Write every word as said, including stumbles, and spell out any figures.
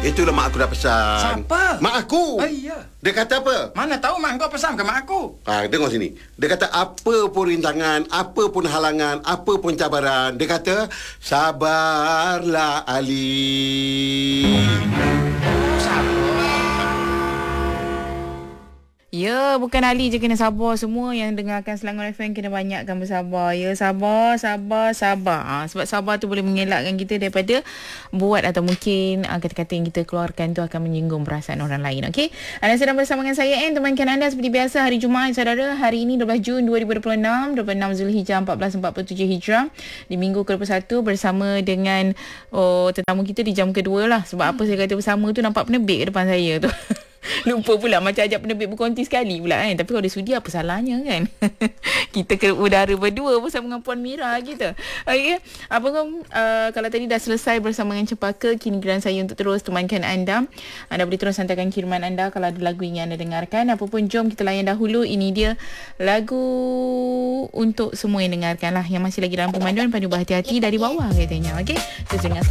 Itulah mak aku dah pesan. Siapa? Mak aku. Oh, iya. Dia kata apa? Mana tahu mak kau pesan ke mak aku? Ha, tengok sini. Dia kata apa pun rintangan, apa pun halangan, apa pun cabaran. Dia kata, sabarlah Ali. Ya, bukan Ali je kena sabar. Semua yang dengarkan Selangor F M kena banyakkan bersabar. Ya, sabar, sabar, sabar. Ha, sebab sabar tu boleh mengelakkan kita daripada buat atau mungkin ha, kata-kata yang kita keluarkan tu akan menyinggung perasaan orang lain. Okey? Anda sedang bersama dengan saya, Anne. Temankan anda seperti biasa hari Jumaat, saudara. Hari ini dua belas Jun dua ribu dua puluh enam, dua puluh enam Zulhijjah empat belas empat puluh tujuh Hijrah. Di minggu ke dua puluh satu bersama dengan oh, tetamu kita di jam kedua lah. Sebab apa saya kata bersama tu, nampak penerbit ke depan saya tu. Lupa pula macam ajak penerbit berkonti sekali pula kan. Tapi kalau dia sudi apa salahnya kan. Kita ke udara berdua bersama dengan Puan Mira kita. Okey. Apa kau uh, kalau tadi dah selesai bersama dengan Cempaka, kini giliran saya untuk terus temankan anda. Anda boleh terus hantarkan kiriman anda kalau ada lagu yang anda dengarkan. Apapun, jom kita layan dahulu. Ini dia lagu untuk semua yang dengarkan lah. Yang masih lagi dalam pemanduan, pandu berhati-hati dari bawah katanya. Okey. Terus dengar